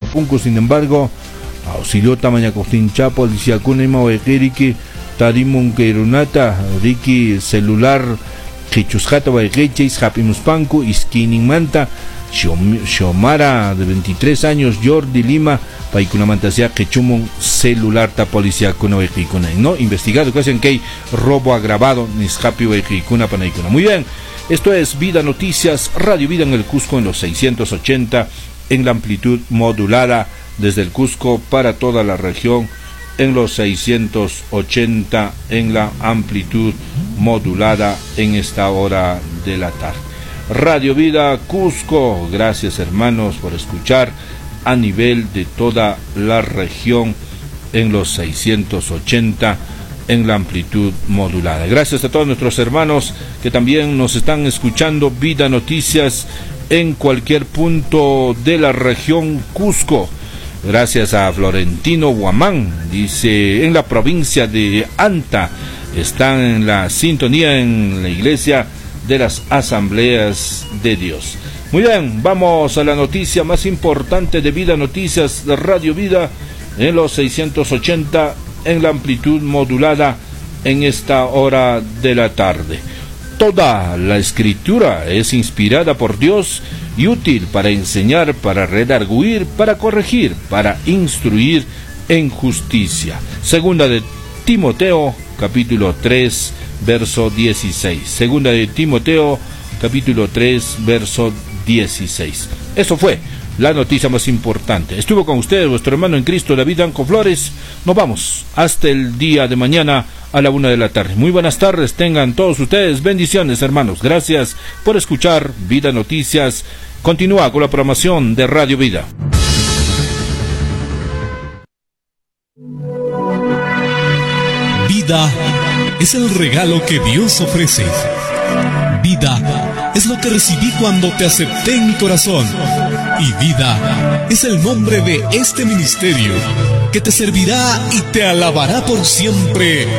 punco. Sin embargo, auxilió tamaña costincha policía kunema waikiriki tarimun keirunata riki celular kichuskata waikechis hapimuspanku iskininmanta Xiomara de 23 años Jordi Lima paikunamantasia quechumun celular ta policía kuna waikikuna no investigado que hacen que robo agravado nishapi waikikuna panaikuna. Muy bien, esto es Vida Noticias, Radio Vida en el Cusco en los 680 en la amplitud modulada desde el Cusco para toda la región en los 680 en la amplitud modulada en esta hora de la tarde. Radio Vida Cusco, gracias hermanos por escuchar a nivel de toda la región en los 680 en la amplitud modulada. Gracias a todos nuestros hermanos que también nos están escuchando Vida Noticias en cualquier punto de la región Cusco. Gracias a Florentino Guamán, dice en la provincia de Anta, están en la sintonía en la iglesia de las Asambleas de Dios. Muy bien, vamos a la noticia más importante de Vida Noticias de Radio Vida en los 680 en la amplitud modulada en esta hora de la tarde. Toda la escritura es inspirada por Dios y útil para enseñar, para redarguir, para corregir, para instruir en justicia. Segunda de Timoteo, capítulo 3, verso 16. Segunda de Timoteo, capítulo 3, verso 16. Eso fue la noticia más importante. Estuvo con ustedes vuestro hermano en Cristo, David Danco Flores. Nos vamos hasta el día de mañana a la 1 de la tarde. Muy buenas tardes, tengan todos ustedes. Bendiciones, hermanos. Gracias por escuchar Vida Noticias. Continúa con la programación de Radio Vida. Vida es el regalo que Dios ofrece. Vida es lo que recibí cuando te acepté en mi corazón. Y vida es el nombre de este ministerio que te servirá y te alabará por siempre.